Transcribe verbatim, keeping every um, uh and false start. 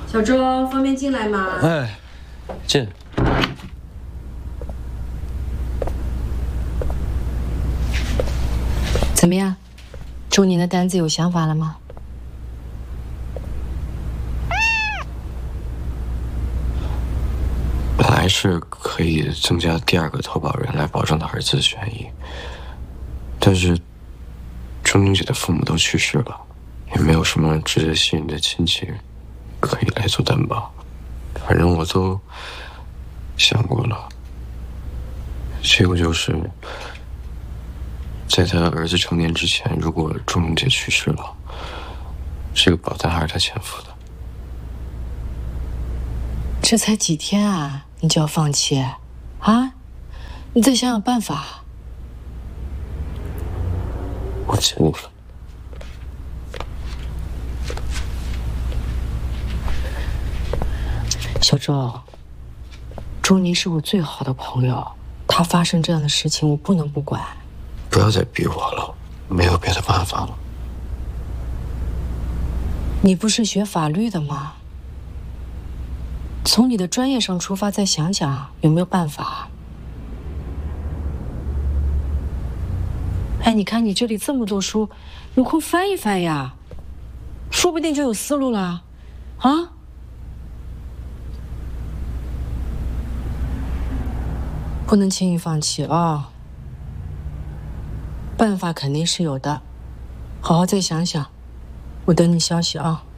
小周，方便进来吗？ 哎，进。 怎么样？中年的单子有想法了吗？ 本来是可以增加第二个投保人来保证他儿子的权益，但是钟玲姐的父母都去世了，也没有什么值得信任的亲戚可以来做担保。反正我都想过了，结果就是在他儿子成年之前，如果钟玲姐去世了，这个保单还是他前付的。 这才几天啊，你就要放弃啊？你再想想办法。 我尽力了。 小周，钟宁是我最好的朋友，他发生这样的事情，我不能不管。 不要再逼我了，没有别的办法了。 你不是学法律的吗？从你的专业上出发，再想想有没有办法。哎，你看你这里这么多书，有空翻一翻呀，说不定就有思路了，啊？不能轻易放弃啊！办法肯定是有的，好好再想想，我等你消息啊。